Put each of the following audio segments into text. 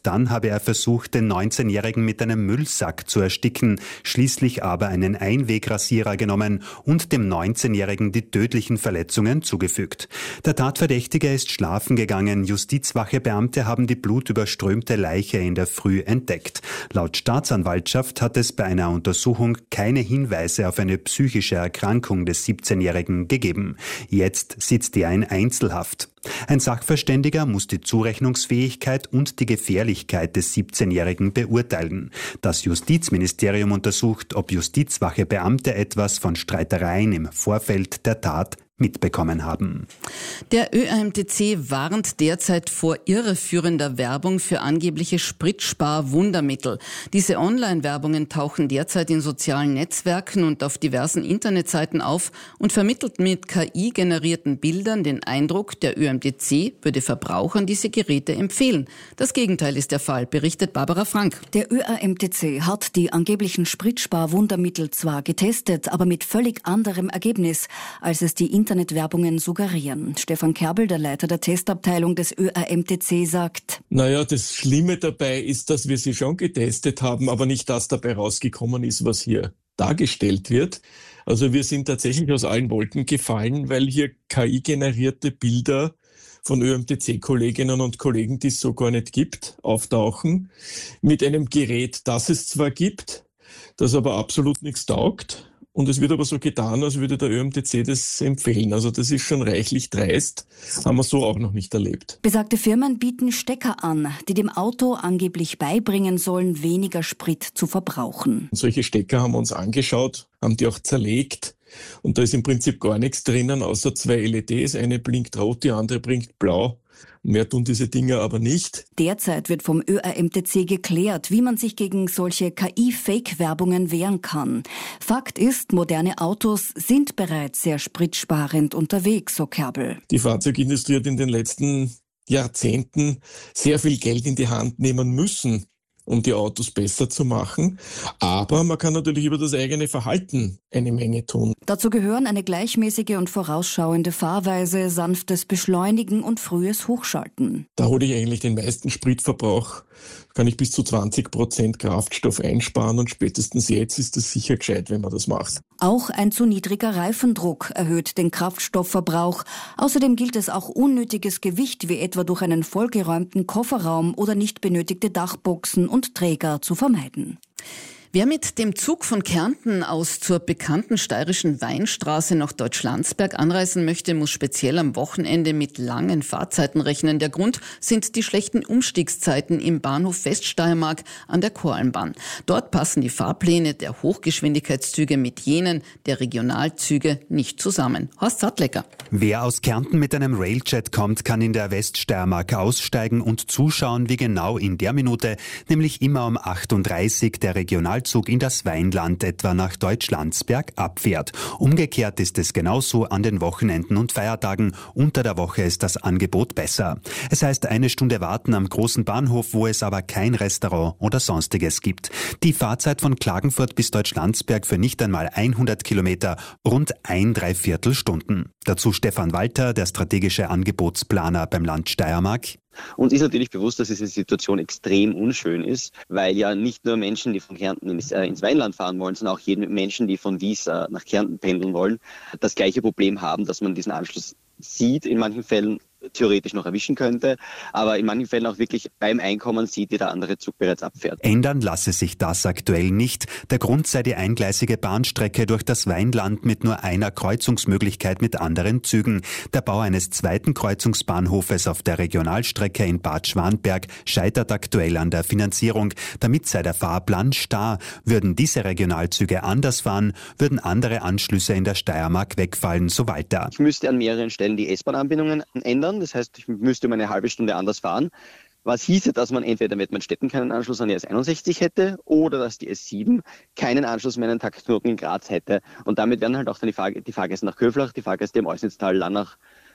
Dann habe er versucht, den 19-Jährigen mit einem Müllsack zu ersticken, schließlich aber einen Einwegrasierer genommen und dem 19-Jährigen die tödlichen Verletzungen zugefügt. Der Tatverdächtige ist schlafen gegangen. Justizwachebeamte haben die blutüberströmte Leiche in der Früh entdeckt. Laut Staatsanwaltschaft hat es bei einer Untersuchung keine Hinweise auf eine psychische Erkrankung des 17-Jährigen gegeben. Jetzt sitzt er in Einzelhaft. Ein Sachverständiger muss die Zurechnungsfähigkeit und die Gefährlichkeit des 17-Jährigen beurteilen. Das Justizministerium untersucht, ob Justizwachebeamte etwas von Streitereien im Vorfeld der Tat mitbekommen haben. Der ÖAMTC warnt derzeit vor irreführender Werbung für angebliche Spritspar-Wundermittel. Diese Online-Werbungen tauchen derzeit in sozialen Netzwerken und auf diversen Internetseiten auf und vermittelt mit KI-generierten Bildern den Eindruck, der ÖAMTC würde Verbrauchern diese Geräte empfehlen. Das Gegenteil ist der Fall, berichtet Barbara Frank. Der ÖAMTC hat die angeblichen Spritspar-Wundermittel zwar getestet, aber mit völlig anderem Ergebnis, als es die Internetwerbungen suggerieren. Stefan Kerbel, der Leiter der Testabteilung des ÖAMTC, sagt: Naja, das Schlimme dabei ist, dass wir sie schon getestet haben, aber nicht das dabei rausgekommen ist, was hier dargestellt wird. Also wir sind tatsächlich aus allen Wolken gefallen, weil hier KI-generierte Bilder von ÖAMTC-Kolleginnen und Kollegen, die es so gar nicht gibt, auftauchen, mit einem Gerät, das es zwar gibt, das aber absolut nichts taugt. Und es wird aber so getan, als würde der ÖAMTC das empfehlen. Also das ist schon reichlich dreist, haben wir so auch noch nicht erlebt. Besagte Firmen bieten Stecker an, die dem Auto angeblich beibringen sollen, weniger Sprit zu verbrauchen. Und solche Stecker haben wir uns angeschaut, haben die auch zerlegt. Und da ist im Prinzip gar nichts drinnen, außer 2 LEDs. Eine blinkt rot, die andere blinkt blau. Mehr tun diese Dinger aber nicht. Derzeit wird vom ÖAMTC geklärt, wie man sich gegen solche KI-Fake-Werbungen wehren kann. Fakt ist, moderne Autos sind bereits sehr spritsparend unterwegs, so Kerbel. Die Fahrzeugindustrie hat in den letzten Jahrzehnten sehr viel Geld in die Hand nehmen müssen, um die Autos besser zu machen. Aber man kann natürlich über das eigene Verhalten eine Menge tun. Dazu gehören eine gleichmäßige und vorausschauende Fahrweise, sanftes Beschleunigen und frühes Hochschalten. Da hole ich eigentlich den meisten Spritverbrauch, kann ich bis zu 20% Kraftstoff einsparen und spätestens jetzt ist es sicher gescheit, wenn man das macht. Auch ein zu niedriger Reifendruck erhöht den Kraftstoffverbrauch. Außerdem gilt es auch unnötiges Gewicht wie etwa durch einen vollgeräumten Kofferraum oder nicht benötigte Dachboxen und Träger zu vermeiden. Wer mit dem Zug von Kärnten aus zur bekannten steirischen Weinstraße nach Deutschlandsberg anreisen möchte, muss speziell am Wochenende mit langen Fahrzeiten rechnen. Der Grund sind die schlechten Umstiegszeiten im Bahnhof Weststeiermark an der Koralmbahn. Dort passen die Fahrpläne der Hochgeschwindigkeitszüge mit jenen der Regionalzüge nicht zusammen. Horst Sattlecker. Wer aus Kärnten mit einem Railjet kommt, kann in der Weststeiermark aussteigen und zuschauen, wie genau in der Minute, nämlich immer um 8:30 der Regionalzug in das Weinland etwa nach Deutschlandsberg abfährt. Umgekehrt ist es genauso an den Wochenenden und Feiertagen. Unter der Woche ist das Angebot besser. Es heißt 1 Stunde warten am großen Bahnhof, wo es aber kein Restaurant oder Sonstiges gibt. Die Fahrzeit von Klagenfurt bis Deutschlandsberg für nicht einmal 100 Kilometer, rund 1,75 Stunden. Dazu Stefan Walter, der strategische Angebotsplaner beim Land Steiermark. Uns ist natürlich bewusst, dass diese Situation extrem unschön ist, weil ja nicht nur Menschen, die von Kärnten ins Weinland fahren wollen, sondern auch jeden Menschen, die von Wies nach Kärnten pendeln wollen, das gleiche Problem haben, dass man diesen Anschluss sieht, in manchen Fällen theoretisch noch erwischen könnte, aber in manchen Fällen auch wirklich beim Einkommen sieht, wie der andere Zug bereits abfährt. Ändern lasse sich das aktuell nicht. Der Grund sei die eingleisige Bahnstrecke durch das Weinland mit nur einer Kreuzungsmöglichkeit mit anderen Zügen. Der Bau eines zweiten Kreuzungsbahnhofes auf der Regionalstrecke in Bad Schwanberg scheitert aktuell an der Finanzierung. Damit sei der Fahrplan starr. Würden diese Regionalzüge anders fahren, würden andere Anschlüsse in der Steiermark wegfallen, so Walter. Ich müsste an mehreren Stellen die S-Bahn-Anbindungen ändern. Das heißt, ich müsste um eine halbe Stunde anders fahren. Was hieße, dass man entweder mit Mettmann-Stetten keinen Anschluss an die S61 hätte oder dass die S7 keinen Anschluss mehr an den Taktknoten in Graz hätte. Und damit wären halt auch dann die Fahrgäste nach Köflach, die Fahrgäste im Eusnitztal, Lannach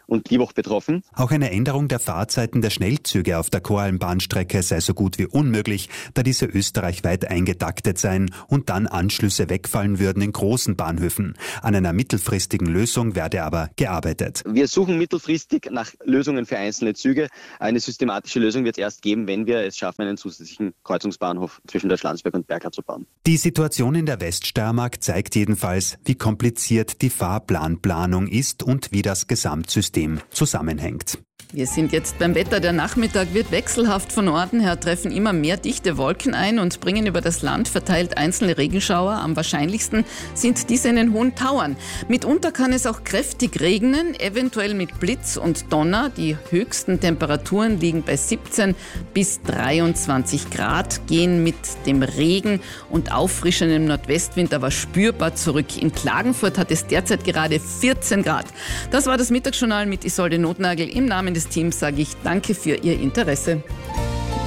und Liebach betroffen. Auch eine Änderung der Fahrzeiten der Schnellzüge auf der Koralmbahn-Strecke sei so gut wie unmöglich, da diese österreichweit eingetaktet seien und dann Anschlüsse wegfallen würden in großen Bahnhöfen. An einer mittelfristigen Lösung werde aber gearbeitet. Wir suchen mittelfristig nach Lösungen für einzelne Züge. Eine systematische Lösung wird es erst geben, wenn wir es schaffen, einen zusätzlichen Kreuzungsbahnhof zwischen Deutschlandsberg und Bergha zu bauen. Die Situation in der Weststeiermark zeigt jedenfalls, wie kompliziert die Fahrplanplanung ist und wie das Gesamtsystem zusammenhängt. Wir sind jetzt beim Wetter. Der Nachmittag wird wechselhaft. Von Orten her treffen immer mehr dichte Wolken ein und bringen über das Land verteilt einzelne Regenschauer. Am wahrscheinlichsten sind diese in den hohen Tauern. Mitunter kann es auch kräftig regnen, eventuell mit Blitz und Donner. Die höchsten Temperaturen liegen bei 17 bis 23 Grad, gehen mit dem Regen und auffrischendem Nordwestwind aber spürbar zurück. In Klagenfurt hat es derzeit gerade 14 Grad. Das war das Mittagsjournal mit Isolde Notnagel. Im Namen des Teams sage ich danke für Ihr Interesse.